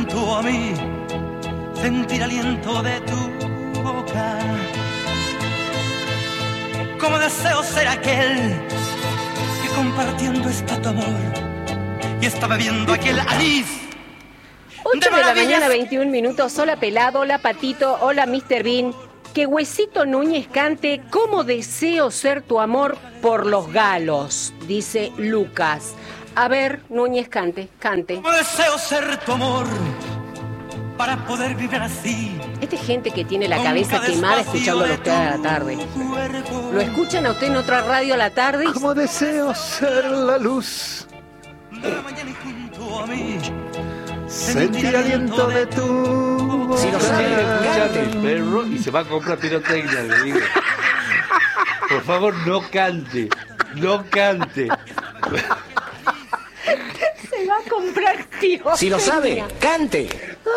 junto a mí, sentir aliento de tu boca. Como deseo ser aquel que compartiendo está tu amor y está bebiendo aquel anís. 8 de la mañana, 21 minutos. Hola Pelado, hola Patito, hola Mr. Bean. Que Huesito Núñez cante "Cómo deseo ser tu amor por los galos", dice Lucas. A ver, Núñez, cante. Como deseo ser tu amor para poder vivir así. Esta gente que tiene la cabeza quemada escuchándolo usted a la tarde. ¿Lo escuchan a usted en otra radio a la tarde? Como deseo ser la luz, De la mañana y junto a mí, sentir aliento de tu boca. Si no sabe escuchar el perro y se va a comprar pirotecnia, le digo. Por favor, no cante. Se va a comprar pirotecnia. Si lo sabe, cante.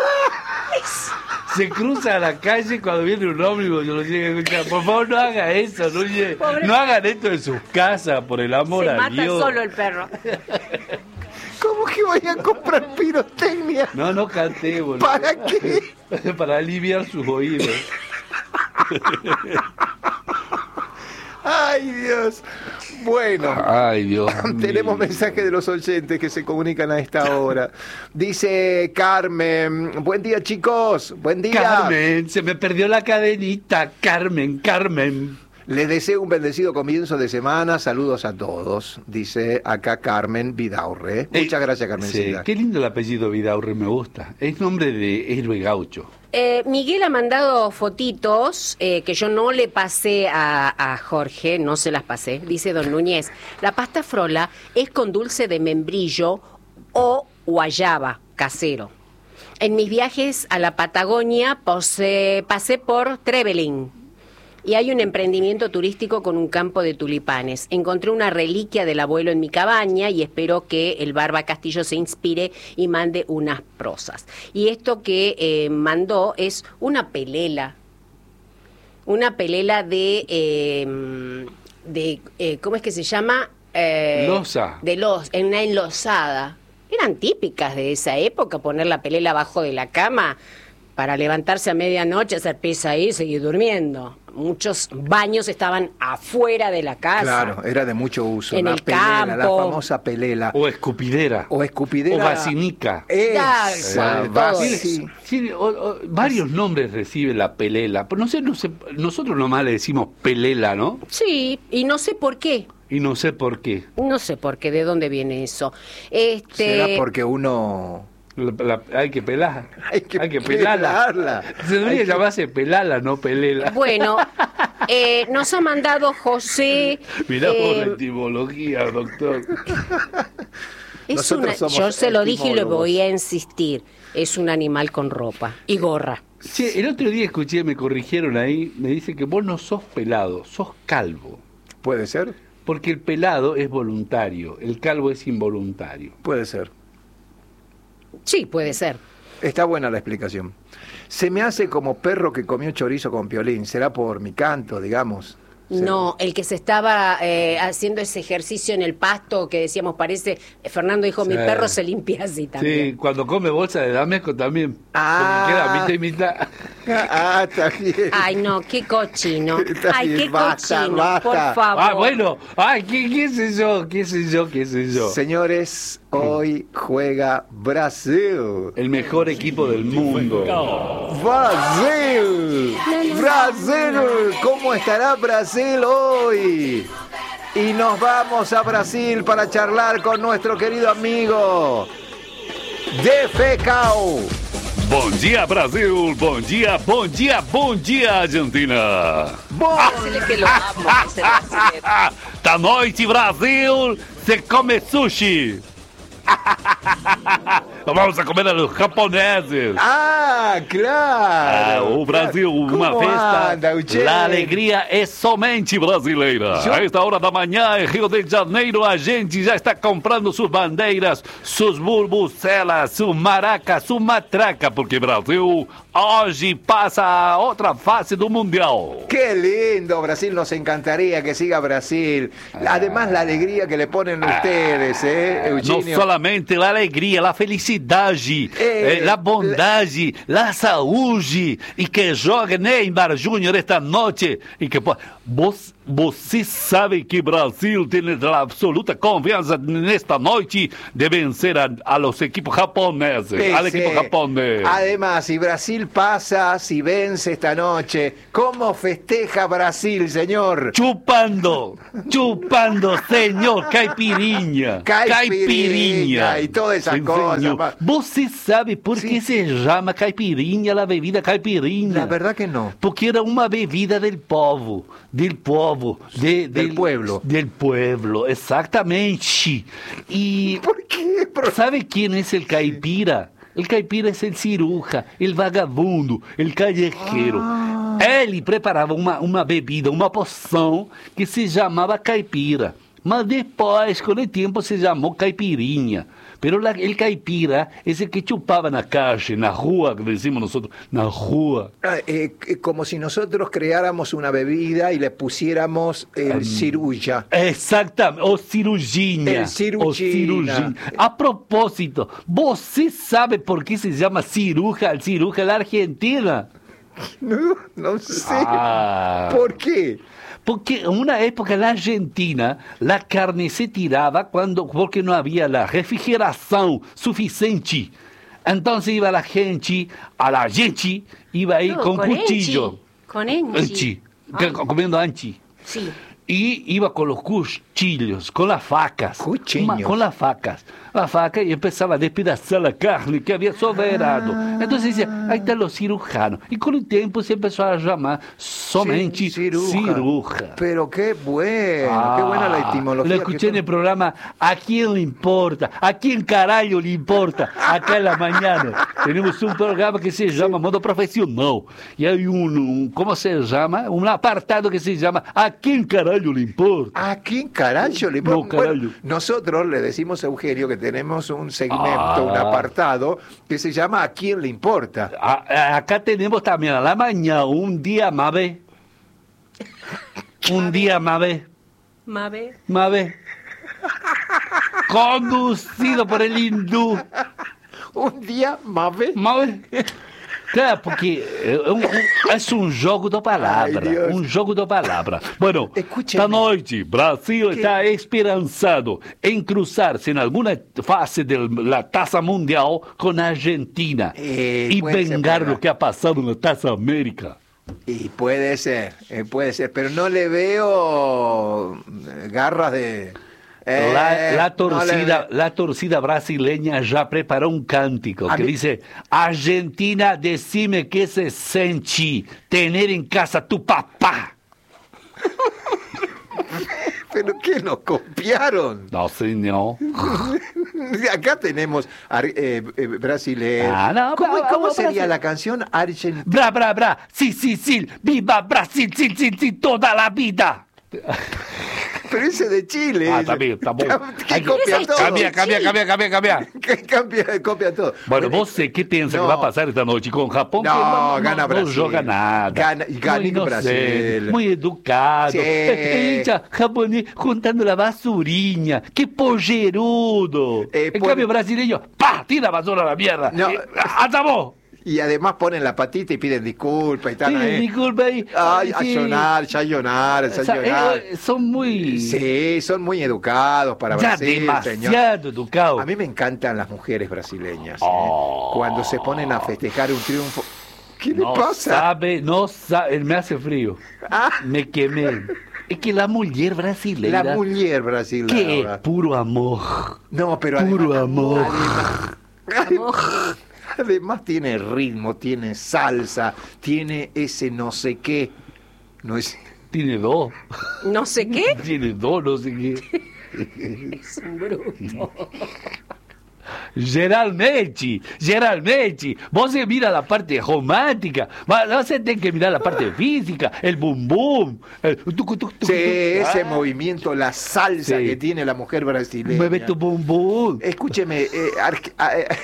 Se cruza a la calle cuando viene un ómnibus, yo lo llego a escuchar. Por favor, no haga eso, no hagan esto en sus casas, por el amor a Dios. Se mata solo el perro. ¿Cómo que voy a comprar pirotecnia? No cante, boludo. ¿Para qué? Para aliviar sus oídos. Ay, Dios. Bueno, Ay, Dios tenemos mío. mensajes de los oyentes que se comunican a esta hora. Dice Carmen: buen día, chicos. Buen día. Carmen, se me perdió la cadenita. Carmen. Les deseo un bendecido comienzo de semana. Saludos a todos. Dice acá Carmen Vidaurre. Muchas gracias, Carmencita. Sí, qué lindo el apellido Vidaurre, me gusta. Es nombre de héroe gaucho. Miguel ha mandado fotitos que yo no le pasé a Jorge, no se las pasé. Dice don Núñez: la pasta frola es con dulce de membrillo o guayaba casero. En mis viajes a la Patagonia pasé por Trevelin. Y hay un emprendimiento turístico con un campo de tulipanes. Encontré una reliquia del abuelo en mi cabaña y espero que el Barba Castillo se inspire y mande unas prosas. Y esto que mandó es una pelela. Una pelela de ¿cómo es que se llama? Loza. Una enlosada. Eran típicas de esa época, poner la pelela abajo de la cama para levantarse a medianoche, hacer pis ahí y seguir durmiendo. Muchos baños estaban afuera de la casa. Claro, era de mucho uso. En la el pelela, campo. la famosa pelela. O escupidera. O escupidera. O vacinica. Esa, Sí, varios nombres recibe la pelela. Pero no sé, nosotros nomás le decimos pelela, ¿no? Sí, y no sé por qué. Y no sé por qué. No sé por qué, de dónde viene eso. Será porque uno... Hay que pelar. Hay que pelarla. pelarla. Se debería llamarse pelala, no pelela. Bueno, nos ha mandado José... Mirá por la etimología, doctor. Yo se lo dije y lo voy a insistir. Es un animal con ropa y gorra. Sí, el otro día escuché, me corrigieron ahí, me dice que vos no sos pelado, sos calvo. ¿Puede ser? Porque el pelado es voluntario, el calvo es involuntario. Puede ser. Sí, puede ser. Está buena la explicación. Se me hace como perro que comió chorizo con piolín. ¿Será por mi canto, digamos? No, el que se estaba haciendo ese ejercicio en el pasto que decíamos, parece, Fernando dijo, mi perro se limpia así también. Sí, cuando come bolsa de dameco también. Ah. Porque queda mitad y mitad. Ah, está bien. Ay, no, qué cochino. Está Ay, bien, qué basta, cochino, basta. por favor. Ah, bueno. Ay, ¿qué sé yo? ¿Qué sé yo? Señores, hoy juega Brasil. El mejor equipo del mundo. Brasil. Brasil. ¿Cómo estará Brasil hoy? Y nos vamos a Brasil para charlar con nuestro querido amigo Defecao. Bom dia, Brasil! Bom dia, Argentina! Dile que lo amo, ese brasileño. Da noite, Brasil, se come sushi! Vamos a comer a los japoneses! Ah, claro. O Brasil, uma Como festa. anda, Uche? A alegria é somente brasileira. A esta hora da manhã, em Rio de Janeiro, a gente já está comprando suas bandeiras, suas burbucelas, sua maraca, sua matraca, porque Brasil hoje passa a outra fase do Mundial. Qué lindo, Brasil, nos encantaría que siga Brasil. Además, la alegría que le ponen ustedes, No Eugenio. solamente a alegria, alegria, a felicidade, a bondade, a saúde, e que jogue Neymar Júnior esta noite, e que você sabe que Brasil tem a absoluta confiança nesta noite de vencer a los equipos japoneses, al equipo japonés. Además, si Brasil pasa, si vence esta noche, ¿cómo festeja Brasil, señor? Chupando, señor, caipirinha. Y todas esas cosas. Você sabe por que se chama caipirinha, a bebida caipirinha? La verdad que no. Porque era uma bebida del povo, del pueblo. Del pueblo, exactamente. E ¿Por qué? ¿sabe quién es el caipira? El caipira es el ciruja, el vagabundo, el callejero. Ele preparava uma bebida, uma poção que se chamava caipira. Mas depois, com o tempo, se chamou caipirinha. Pero el caipira es el que chupaba na calle, na rua, que decimos nosotros, na rua. Como si nosotros creáramos una bebida y le pusiéramos el ciruja. Exactamente, o cirurginha. El cirurginha. A propósito, você sabe por que se chama ciruja da Argentina? No sé. ¿Por qué? Porque en una época en la Argentina la carne se tiraba porque no había la refrigeración suficiente. Entonces iba la gente iba ahí con cuchillo. Con enchi. Comiendo anchi. Sí. Y iba con los cuchillos, con las facas. Cuchillos. Con las facas. La faca y empezaba a despedazar la carne que había sobrado. Entonces decía, ahí están los cirujanos. Y con el tiempo se empezó a llamar somente ciruja. Pero qué buena la etimología. Lo escuché en el programa ¿A quién le importa? ¿A quién carajo le importa? Acá en la mañana tenemos un programa que se llama Modo Profesional. Y hay ¿cómo se llama? Un apartado que se llama ¿A quién carajo le importa? ¿A quién carajo le importa? No, carajo. Bueno, nosotros le decimos a Eugenio que tenemos un segmento, un apartado que se llama ¿A quién le importa? Acá tenemos también a la mañana un día Mabe. Un día Mabe. Conducido por el hindú. Un día Mabe. Claro, porque es un jogo da palavra. Um jogo da palavra. Bueno, esta noite, Brasil está esperançado em cruzar-se em alguma fase da Taça Mundial com a Argentina e vengar o que ha passado na Taça América. Y puede ser, pero no le veo garras de... La torcida brasileña ya preparó un cántico que dice: Argentina, decime qué se siente tener en casa tu papá. ¿Pero qué nos copiaron? No, señor. Acá tenemos brasileño. ¿Cómo sería la canción? Argentina. Bra, bra, bra. Sí, sí, sí. Viva Brasil, sí, sí, sí, toda la vida. Pero ese de Chile. También, está bueno. Que copia todo. Cambia. Copia todo. Bueno, ¿você qué piensa que va a pasar esta noche con Japón? No, gana Brasil. No joga nada. Gana Brasil. Muy educado. Sí. Japonés juntando la basurinha. ¡Qué pollerudo! En cambio, brasileño, ¡pah! Tira basura a la mierda. No. ¡Acabó! Y además ponen la patita y piden disculpas y tal. Piden disculpas y... Ay, sayonara. Son muy... Sí, son muy educados para ya Brasil, demasiado educados. A mí me encantan las mujeres brasileñas. Cuando se ponen a festejar un triunfo. ¿Qué le pasa? No sabe, me hace frío. Me quemé. Es que la mujer brasileña... Que es puro amor. No, pero puro amor. Además tiene ritmo, tiene salsa, tiene ese no sé qué. No es... Tiene dos. ¿No sé qué? Tiene dos, no sé qué. Es un bruto. Geralmente, você mira la parte romántica, você tem que mirar la parte física, el bum bum, sí, ese movimiento, la salsa que tiene la mujer brasileña. Mueve tu bum bum. Escúcheme,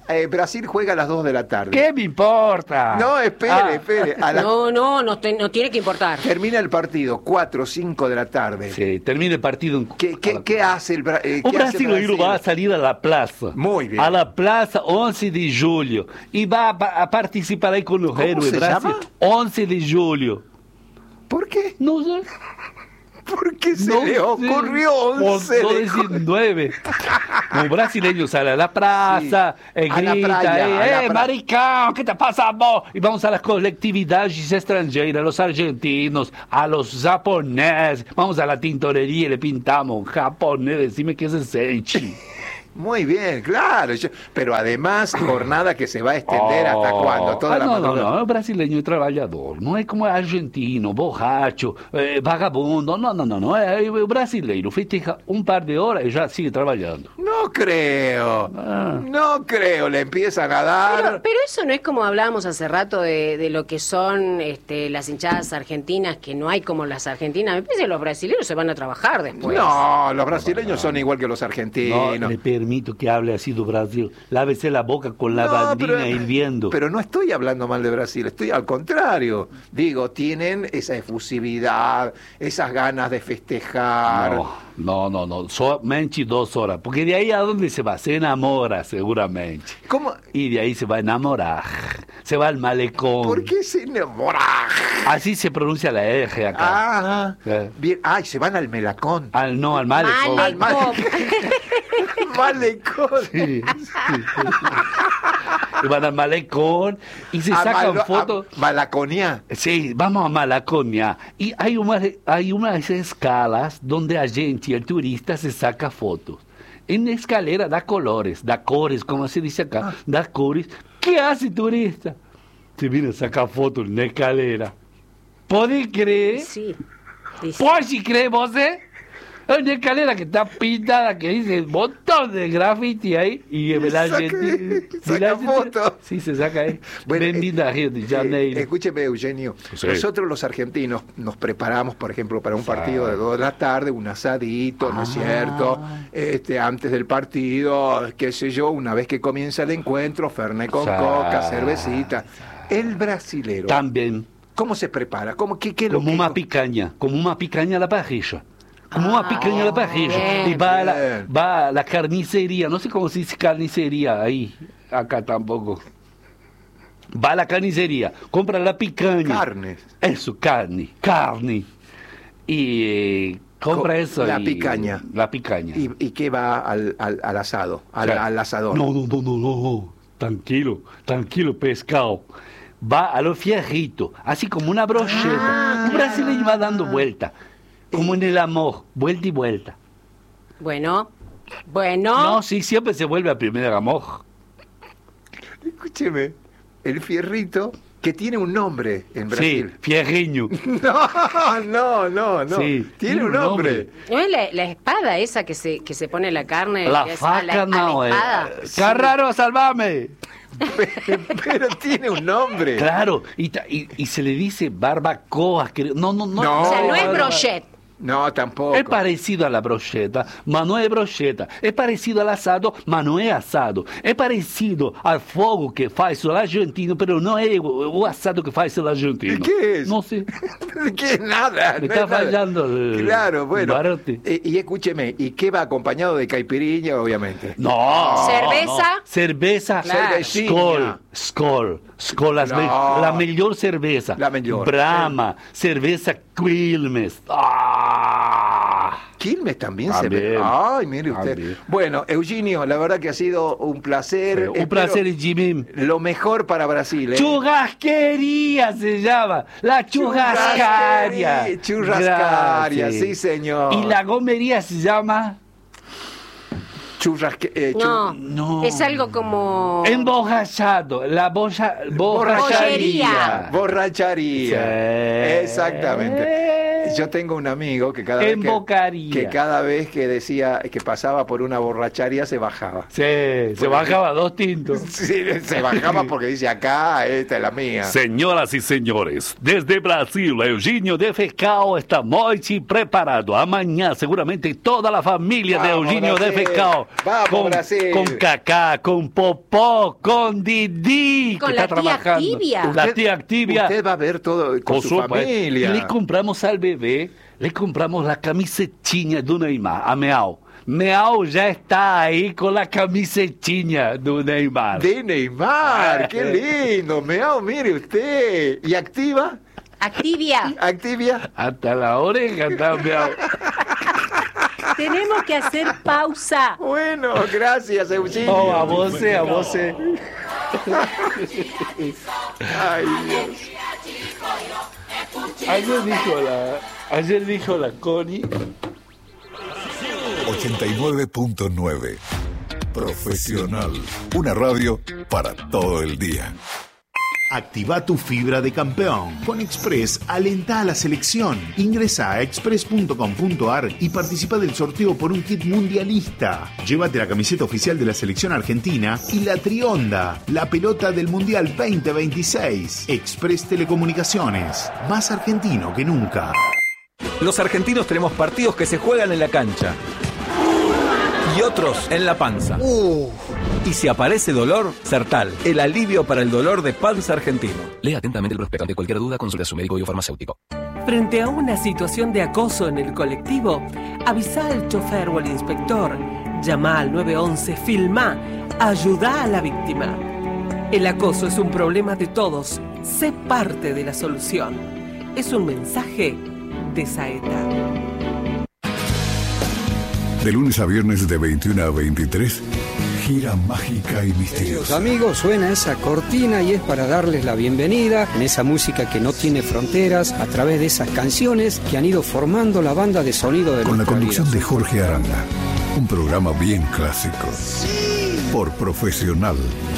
Brasil juega a las 2 de la tarde. ¿Qué me importa? No, espere. No tiene que importar. Termina el partido 4 o 5 de la tarde. Sí, termina el partido. ¿Qué hace el Brasil? O brasileiro vai a salir a la plaza. Muy bien. A la plaza 11 de julio. Y va a participar ahí con los ¿Cómo héroes. se Brasil. llama? 11 de julio. ¿Por qué? No sé. ¿Por qué se le ocurrió 11 de No decir 9. Un brasileño sale a la plaza, Sí. A la grita, playa, maricão, ¿qué te pasa vos? Y vamos a las colectividades extranjeras, a los argentinos, a los japoneses, vamos a la tintorería y le pintamos japonés, decime qué se siente. Muy bien, claro. Pero además, jornada que se va a extender hasta cuándo. Toda la madrugada. No, el brasileño es trabajador, no es como el argentino, borracho, vagabundo, no, el brasileño festeja un par de horas y ya sigue trabajando. No creo. No creo. Le empiezan a dar. Pero eso no es como hablábamos hace rato de lo que son las hinchadas argentinas, que no hay como las argentinas. Me parece que los brasileños se van a trabajar después. No, los brasileños son igual que los argentinos. No le permito que hable así de Brasil. Lávese la boca con la bandina hirviendo. Pero no estoy hablando mal de Brasil, estoy al contrario. Digo, tienen esa efusividad, esas ganas de festejar. No, somente 2 horas. Porque de ahí a dónde se va, se enamora seguramente. ¿Cómo? Y de ahí se va a enamorar. Se va al malecón. ¿Por qué se enamora? Así se pronuncia la R acá. Ah, bien. Ay, se van al melacón. Al malecón. Al malecón. Malecón. Sí. Y van al malecón y se sacan fotos. Malaconia. Sí, vamos a Malaconia. Y hay unas escalas donde a gente, el turista, se saca fotos. En la escalera da cores, como se dice acá, da cores. ¿Qué hace turista? Se viene a sacar fotos en la escalera. ¿Puede creer? Sí. ¿Puede creer vos, Hay una escalera que está pintada, que dice un montón de graffiti ahí, y la gente saca fotos. Sí, se saca ahí. Bueno, Bendita Río de Janeiro. Escúcheme, Eugenio. Sí. Nosotros los argentinos nos preparamos, por ejemplo, para un partido de 2 de la tarde, un asadito, ¿no es cierto? Antes del partido, qué sé yo, una vez que comienza el encuentro, fernet con coca, cervecita. El brasilero. También. ¿Cómo se prepara? Como una picaña a la parrilla. Como una picaña a la parrilla. Y va a la carnicería. No sé cómo se dice carnicería ahí. Acá tampoco. Va a la carnicería. Compra la picaña. Carnes. Eso, carne. Y compra eso. La picaña. La picaña. ¿Y qué va al asado? Al asador. No. Tranquilo, pescado. Va a los fierritos, así como una brocheta. Un brasileño va dando vuelta, como en el amor, vuelta y vuelta. Bueno. No, sí, siempre se vuelve a primer amor. Escúcheme, el fierrito que tiene un nombre en Brasil. Sí, fierriño. No. Sí, tiene un nombre. ¿No es la espada esa que se pone la carne? La que es faca no, espada? Carraro, salvame. Pero tiene un nombre. Claro, y se le dice barbacoa. No. O sea, no es brochet. No, tampoco. Es parecido a la brocheta, mas no es brocheta. Es parecido al asado, mas no es asado. Es parecido al fuego que faz el argentino, pero no es el asado que faz el argentino. ¿Qué es? No sé. ¿Qué es nada? Me está fallando el Claro, bueno. barote. Y escúcheme, ¿y qué va acompañado de caipiriña, obviamente? No. ¿Cerveza? No. Cerveza. Claro. Skol, No. la mejor cerveza. La mejor. Brahma, cerveza Quilmes. Quilmes también se También. ve. Ay, mire usted. También. Bueno, Eugenio, la verdad que ha sido un placer. Un Espero placer, Jimmy. Lo mejor para Brasil. Churrasquería se llama. La churrascaria. Churrascaria, Gracias. sí, señor. Y la gomería se llama No, es algo como... emborrachado. La borrachería. Borrachería. Sí. Exactamente. Yo tengo un amigo que cada vez que decía que pasaba por una borracharia se bajaba. Sí, se bajaba 2 tintos. Sí, se bajaba porque dice, acá, esta es la mía. Senhoras e senhores, desde Brasil, Eugenio de Fecao está muy preparado. Amanhã, seguramente, toda la familia de Eugenio de Fecao. Vamos, Brasil. Con Cacá, con Popó, con Didi, con que la está tía trabajando. Activia. La tía Activia. Usted va a ver todo con su familia. Le compramos al bebé, le compramos la camisetinha do Neymar, a Meau. Meau ya está ahí con la camisetinha do Neymar. De Neymar, qué lindo. Meao, mire usted. ¿Y Activa? Activia. Activia. Hasta la oreja está Meau. Tenemos que hacer pausa. Bueno, gracias, Eugenio. Oh, a você. Ay, Dios. Ayer dijo la Connie. 89.9 Profesional. Una radio para todo el día. Activa tu fibra de campeón. Con Express, alenta a la selección. Ingresa a express.com.ar y participa del sorteo por un kit mundialista. Llévate la camiseta oficial de la selección argentina y la Trionda, la pelota del Mundial 2026. Express Telecomunicaciones, más argentino que nunca. Los argentinos tenemos partidos que se juegan en la cancha y otros en la panza. Y si aparece dolor, Sertal, el alivio para el dolor de panza argentino. Lea atentamente el prospecto. Ante cualquier duda, consulte a su médico y o farmacéutico. Frente a una situación de acoso en el colectivo, avisa al chofer o al inspector. Llama al 911, filmá, ayuda a la víctima. El acoso es un problema de todos. Sé parte de la solución. Es un mensaje de Saeta. De lunes a viernes de 21 a 23, gira mágica y misteriosa. Queridos amigos, suena esa cortina y es para darles la bienvenida en esa música que no tiene fronteras, a través de esas canciones que han ido formando la banda de sonido de con la conducción vida. de Jorge Aranda. Un programa bien clásico. Por Profesional.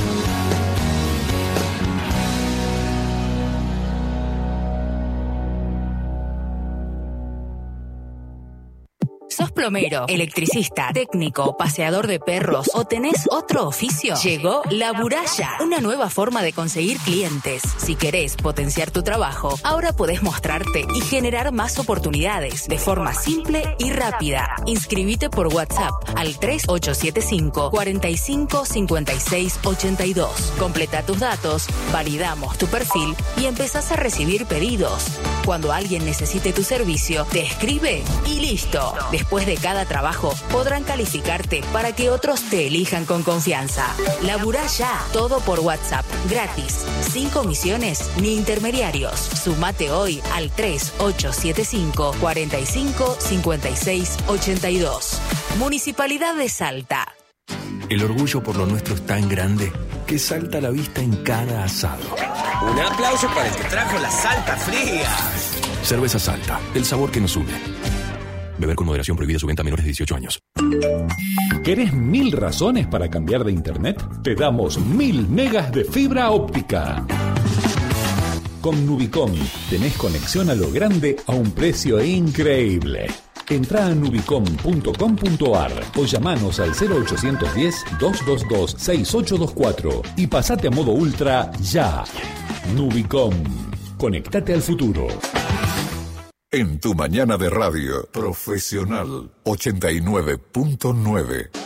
¿Sos plomero, electricista, técnico, paseador de perros o tenés otro oficio? Llegó La Buralla, una nueva forma de conseguir clientes. Si querés potenciar tu trabajo, ahora podés mostrarte y generar más oportunidades de forma simple y rápida. Inscribite por WhatsApp al 3875 45 56 82. Completa tus datos, validamos tu perfil y empezás a recibir pedidos. Cuando alguien necesite tu servicio, te escribe y listo. Después de cada trabajo, podrán calificarte para que otros te elijan con confianza. Laburá ya, todo por WhatsApp, gratis, sin comisiones ni intermediarios. Sumate hoy al 3875 45 56 82. Municipalidad de Salta. El orgullo por lo nuestro es tan grande que salta a la vista en cada asado. Un aplauso para el que trajo la Salta fría. Cerveza Salta, el sabor que nos une. Beber con moderación, prohibida su venta a menores de 18 años. ¿Querés 1000 razones para cambiar de internet? Te damos 1000 megas de fibra óptica. Con Nubicom tenés conexión a lo grande a un precio increíble. Entrá a nubicom.com.ar o llamanos al 0810-222-6824 y pasate a modo ultra ya. Nubicom. Conectate al futuro. En tu mañana de radio, Profesional 89.9.